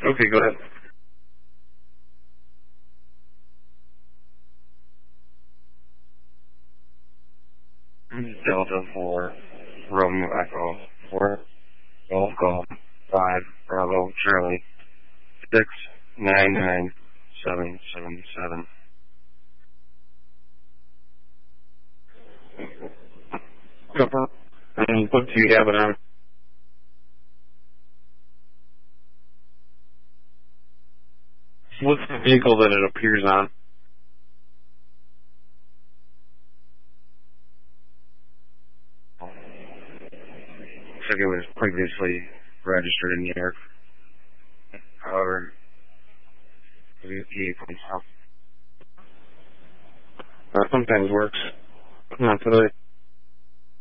Okay, go ahead. Delta 4, Romeo Echo 4, Golf Golf 5, Bravo Charlie 699777. Confirm. And what do you have it on? What's the vehicle that it appears on? Looks like it was previously registered in New York. However, sometimes works. Not today.